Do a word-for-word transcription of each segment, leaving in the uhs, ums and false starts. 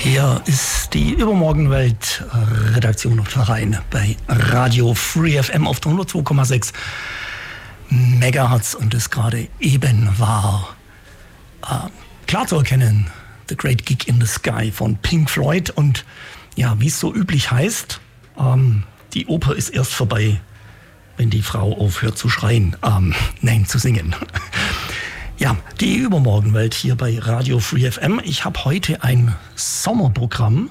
Hier ist die Übermorgenwelt Redaktion und Verein bei Radio Free F M auf der hundertzwei Komma sechs Megahertz und es gerade eben war äh, klar zu erkennen, The Great Gig in the Sky von Pink Floyd. Und ja, wie es so üblich heißt, ähm, die Oper ist erst vorbei, wenn die Frau aufhört zu schreien, ähm, nein, zu singen. Ja, die Übermorgenwelt hier bei Radio Free F M. Ich habe heute ein Sommerprogramm.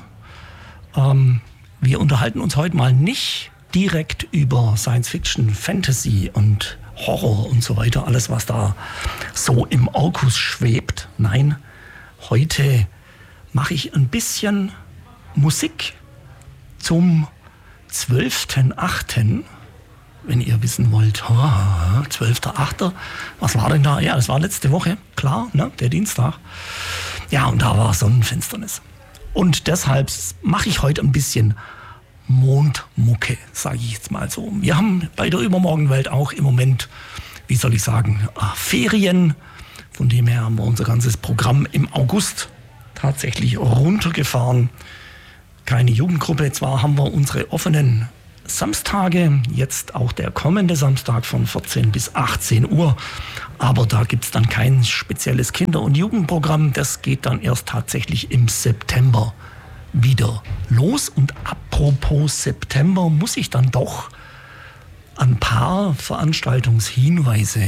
Ähm, wir unterhalten uns heute mal nicht direkt über Science Fiction, Fantasy und Horror und so weiter. Alles, was da so im Orkus schwebt. Nein, heute mache ich ein bisschen Musik zum zwölften achten Wenn ihr wissen wollt, oh, zwölfter achter was war denn da? Ja, das war letzte Woche, klar, ne, der Dienstag. Ja, und da war Sonnenfinsternis. Und deshalb mache ich heute ein bisschen Mondmucke, sage ich jetzt mal so. Wir haben bei der Übermorgenwelt auch im Moment, wie soll ich sagen, Ferien. Von dem her haben wir unser ganzes Programm im August tatsächlich runtergefahren. Keine Jugendgruppe, zwar haben wir unsere offenen Samstage, jetzt auch der kommende Samstag von vierzehn bis achtzehn Uhr. Aber da gibt es dann kein spezielles Kinder- und Jugendprogramm. Das geht dann erst tatsächlich im September wieder los. Und apropos September muss ich dann doch ein paar Veranstaltungshinweise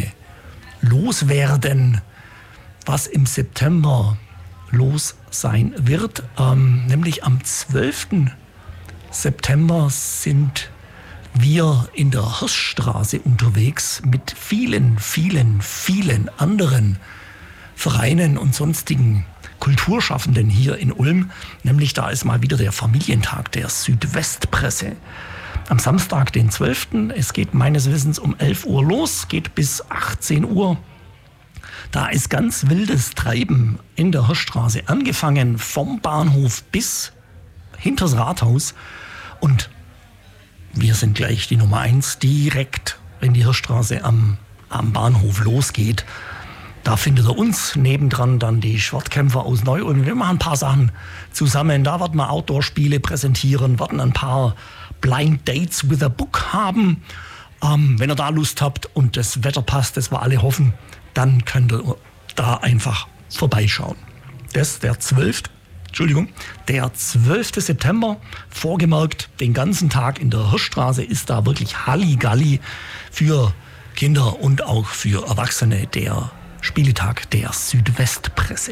loswerden, was im September los sein wird. Ähm, nämlich am zwölften September sind wir in der Hirschstraße unterwegs mit vielen, vielen, vielen anderen Vereinen und sonstigen Kulturschaffenden hier in Ulm. Nämlich da ist mal wieder der Familientag der Südwestpresse. Am Samstag, den zwölften Es geht meines Wissens um elf Uhr los, geht bis achtzehn Uhr. Da ist ganz wildes Treiben in der Hirschstraße angefangen, vom Bahnhof bis hinters Rathaus. Und wir sind gleich die Nummer eins, direkt, wenn die Hirschstraße am, am Bahnhof losgeht. Da findet ihr uns, nebendran dann die Schwertkämpfer aus Neu-Ulm. Wir machen ein paar Sachen zusammen. Da werden wir Outdoor-Spiele präsentieren, werden ein paar Blind Dates with a Book haben. Ähm, wenn ihr da Lust habt und das Wetter passt, das wir alle hoffen, dann könnt ihr da einfach vorbeischauen. Das ist der zwölfte Entschuldigung, der zwölfte September, vorgemerkt, den ganzen Tag in der Hirschstraße ist da wirklich Halligalli für Kinder und auch für Erwachsene, der Spieletag der Südwestpresse.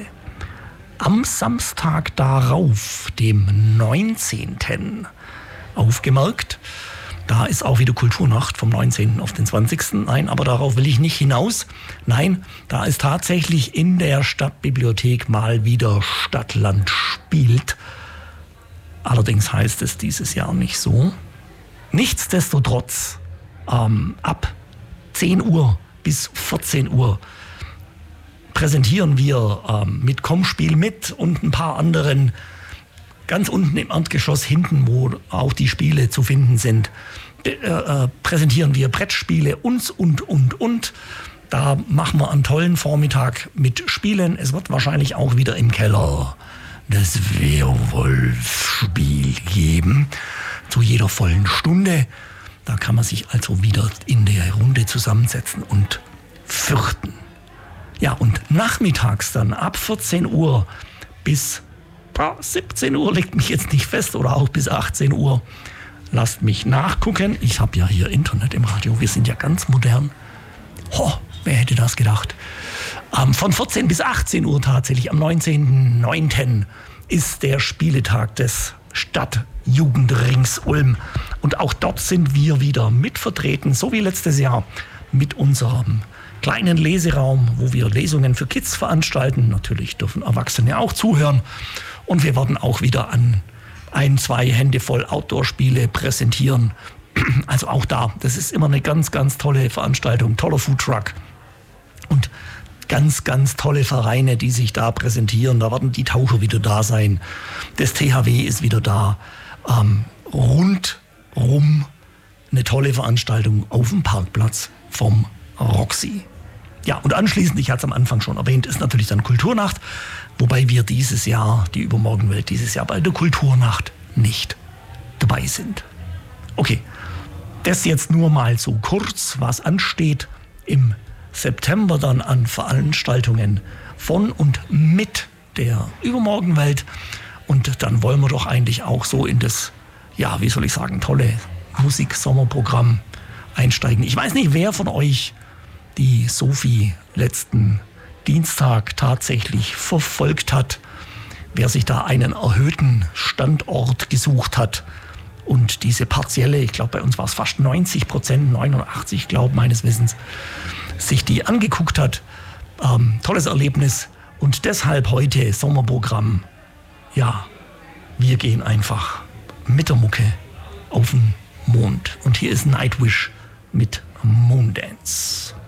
Am Samstag darauf, dem neunzehnten aufgemerkt, da ist auch wieder Kulturnacht vom neunzehnten auf den zwanzigsten Nein, aber darauf will ich nicht hinaus. Nein, da ist tatsächlich in der Stadtbibliothek mal wieder Stadtland spielt. Allerdings heißt es dieses Jahr nicht so. Nichtsdestotrotz, ähm, ab zehn Uhr bis vierzehn Uhr präsentieren wir ähm, mit Kommspiel mit und ein paar anderen ganz unten im Erdgeschoss hinten, wo auch die Spiele zu finden sind, äh, äh, präsentieren wir Brettspiele uns und, und, und. Da machen wir einen tollen Vormittag mit Spielen. Es wird wahrscheinlich auch wieder im Keller das Werwolf-Spiel geben, zu jeder vollen Stunde. Da kann man sich also wieder in der Runde zusammensetzen und fürchten. Ja, und nachmittags dann ab vierzehn Uhr bis siebzehn Uhr, legt mich jetzt nicht fest, oder auch bis achtzehn Uhr. Lasst mich nachgucken. Ich habe ja hier Internet im Radio. Wir sind ja ganz modern. Ho, wer hätte das gedacht? Ähm, von vierzehn bis achtzehn Uhr tatsächlich am neunzehnten neunten ist der Spieletag des Stadtjugendrings Ulm. Und auch dort sind wir wieder mit vertreten, so wie letztes Jahr mit unserem kleinen Leseraum, wo wir Lesungen für Kids veranstalten. Natürlich dürfen Erwachsene auch zuhören. Und wir werden auch wieder an ein, zwei Hände voll Outdoor-Spiele präsentieren. Also auch da, das ist immer eine ganz, ganz tolle Veranstaltung, toller Foodtruck und ganz, ganz tolle Vereine, die sich da präsentieren. Da werden die Taucher wieder da sein. Das T H W ist wieder da. Ähm, rundrum eine tolle Veranstaltung auf dem Parkplatz vom Roxy. Ja, und anschließend, ich hatte es am Anfang schon erwähnt, ist natürlich dann Kulturnacht, wobei wir dieses Jahr, die Übermorgenwelt dieses Jahr bei der Kulturnacht nicht dabei sind. Okay, das jetzt nur mal so kurz, was ansteht im September dann an Veranstaltungen von und mit der Übermorgenwelt. Und dann wollen wir doch eigentlich auch so in das, ja, wie soll ich sagen, tolle Musik-Sommerprogramm einsteigen. Ich weiß nicht, wer von euch die Sophie letzten Dienstag tatsächlich verfolgt hat, wer sich da einen erhöhten Standort gesucht hat und diese partielle, ich glaube bei uns war es fast neunzig Prozent, neunundachtzig, glaube meines Wissens, sich die angeguckt hat. Ähm, tolles Erlebnis und deshalb heute Sommerprogramm. Ja, wir gehen einfach mit der Mucke auf den Mond. Und hier ist Nightwish mit Moondance.